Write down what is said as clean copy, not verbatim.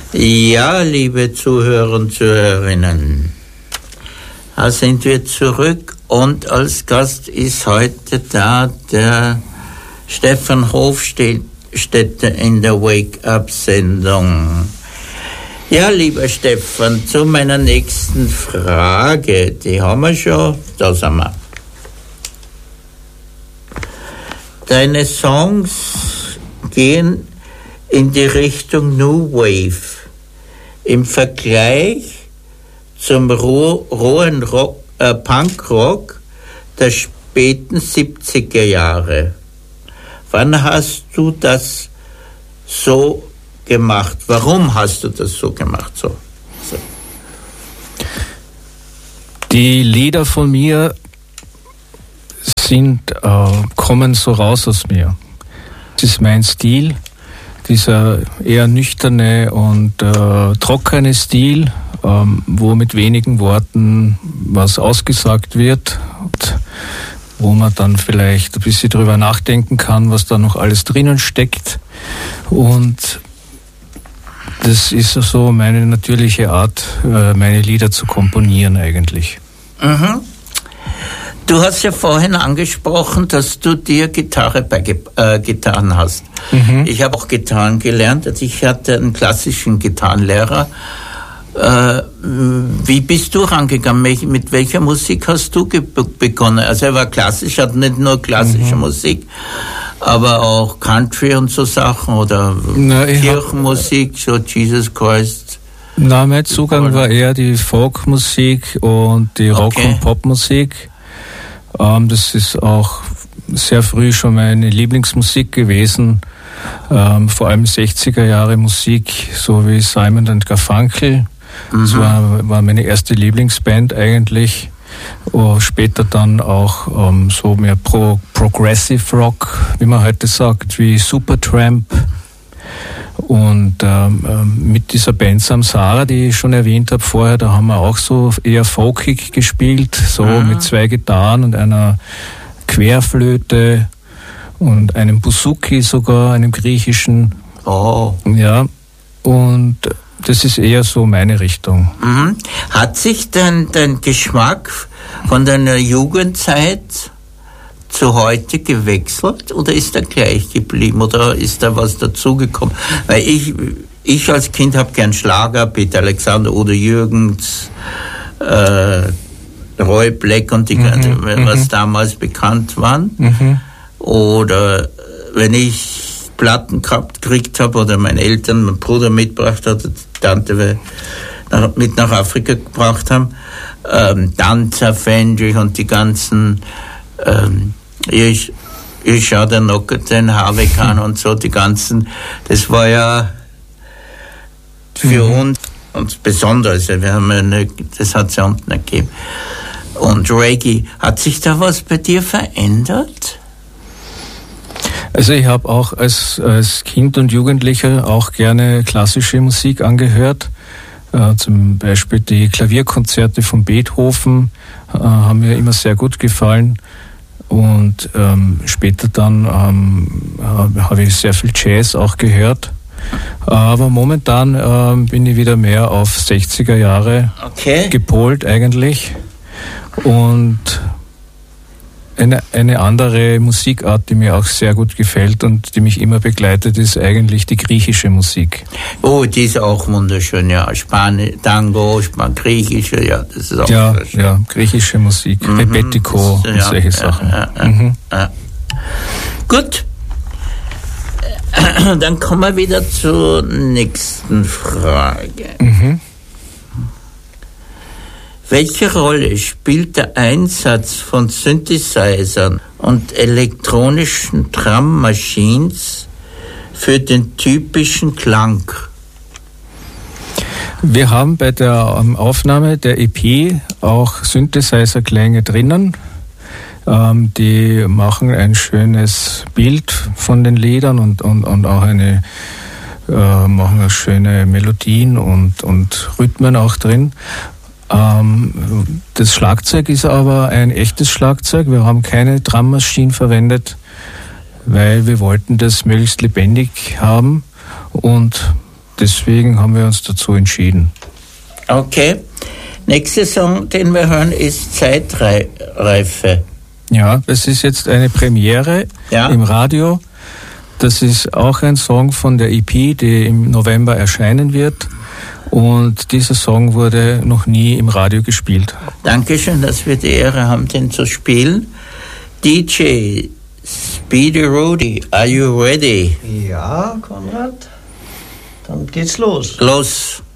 Ja, liebe Zuhörer und Zuhörerinnen, da sind wir zurück und als Gast ist heute da der Stefan Hofstetter in der Wake-up-Sendung. Ja, lieber Stefan, zu meiner nächsten Frage, die haben wir schon, da sind wir. Deine Songs gehen in die Richtung New Wave. Im Vergleich zum rohen Punkrock der späten 70er Jahre. Wann hast du das so gemacht? Warum hast du das so gemacht? So. Die Lieder von mir kommen so raus aus mir. Das ist mein Stil, dieser eher nüchterne und trockene Stil, wo mit wenigen Worten was ausgesagt wird und wo man dann vielleicht ein bisschen drüber nachdenken kann, was da noch alles drinnen steckt. Und das ist so meine natürliche Art, meine Lieder zu komponieren eigentlich. Mhm. Du hast ja vorhin angesprochen, dass du dir Gitarre beigetan hast. Mhm. Ich habe auch Gitarren gelernt. Also ich hatte einen klassischen Gitarrenlehrer. Wie bist du rangegangen? Mit welcher Musik hast du begonnen? Also er war klassisch, hat nicht nur klassische Musik, aber auch Country und so Sachen oder Kirchenmusik, so Jesus Christ. Na, mein Zugang war eher die Folkmusik und die Rock- und Popmusik. Das ist auch sehr früh schon meine Lieblingsmusik gewesen. Vor allem 60er Jahre Musik, so wie Simon & Garfunkel. Das war meine erste Lieblingsband eigentlich. Später dann auch so mehr Progressive Rock, wie man heute sagt, wie Supertramp. Und mit dieser Band Samsara, die ich schon erwähnt habe vorher, da haben wir auch so eher folkig gespielt, so mit 2 Gitarren und einer Querflöte und einem Bouzouki sogar, einem griechischen. Oh. Ja, und das ist eher so meine Richtung. Mhm. Hat sich dein Geschmack von deiner Jugendzeit zu heute gewechselt oder ist er gleich geblieben oder ist da was dazugekommen? Weil ich als Kind habe gern Schlager, Peter Alexander, Udo Jürgens, Roy Black und was damals bekannt waren. Oder wenn ich Platten gekriegt habe oder meine Eltern, mein Bruder mitgebracht hat, die Tante mit nach Afrika gebracht haben, Danza, Fendrich und die ganzen ich schaue dann noch den Habeck an und so, die ganzen, das war ja für uns besonders, wir haben das hat es ja unten gegeben. Und Reggae, hat sich da was bei dir verändert? Also ich habe auch als Kind und Jugendlicher auch gerne klassische Musik angehört. Zum Beispiel die Klavierkonzerte von Beethoven haben mir immer sehr gut gefallen. Und später dann habe ich sehr viel Jazz auch gehört. Aber momentan bin ich wieder mehr auf 60er Jahre gepolt eigentlich. Und eine andere Musikart, die mir auch sehr gut gefällt und die mich immer begleitet, ist eigentlich die griechische Musik. Oh, die ist auch wunderschön, ja. Tango, griechische, ja, das ist auch schön. Ja, griechische Musik, Rebetiko und solche Sachen. Gut. Dann kommen wir wieder zur nächsten Frage. Welche Rolle spielt der Einsatz von Synthesizern und elektronischen Drum Machines für den typischen Klang? Wir haben bei der Aufnahme der EP auch Synthesizer-Klänge drinnen. Die machen ein schönes Bild von den Liedern und auch machen schöne Melodien und Rhythmen auch drin. Das Schlagzeug ist aber ein echtes Schlagzeug. Wir haben keine Drummaschine verwendet, weil wir wollten das möglichst lebendig haben und deswegen haben wir uns dazu entschieden. Okay. Nächster Song, den wir hören, ist Zeitreife. Ja, das ist jetzt eine Premiere im Radio. Das ist auch ein Song von der EP, die im November erscheinen wird. Und dieser Song wurde noch nie im Radio gespielt. Dankeschön, dass wir die Ehre haben, den zu spielen. DJ Speedy Rudy, are you ready? Ja, Konrad, dann geht's los. Los.